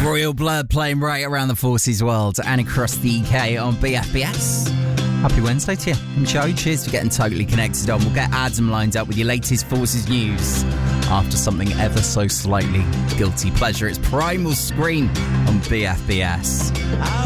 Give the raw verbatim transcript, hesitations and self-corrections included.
Royal Blood playing right around the Forces world and across the U K on B F B S. Happy Wednesday to you. I'm Joe. Cheers for getting totally connected on. We'll get Adam lined up with your latest Forces news after something ever so slightly guilty pleasure. It's Primal Scream on B F B S.